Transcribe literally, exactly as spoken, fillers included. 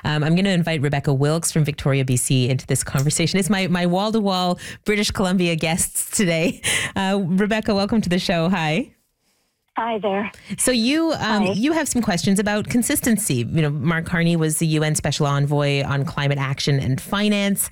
Um, I'm going to invite Rebecca Wilkes from Victoria, B C into this conversation. It's my, my wall-to-wall British Columbia guests today. Uh, Rebecca, welcome to the show. Hi. Hi there. So you um, Hi. you have some questions about consistency. You know, Mark Carney was the U N Special Envoy on Climate Action and Finance.